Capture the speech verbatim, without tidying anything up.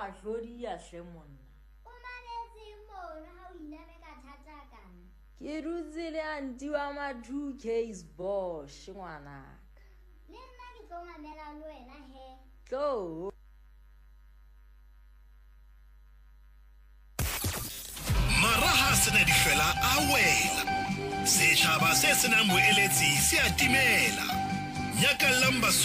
mahlodi ya hle monna. O mametse mono ha o iname ka thata kana. Ke dutse le anti wa ma two K's bosh ngwana. Le nna ke tlo mamela le wena he. Tlo. Maraha sena di fela a wela. Setjhaba se senang boeletsi se a timela. Nyaka lamba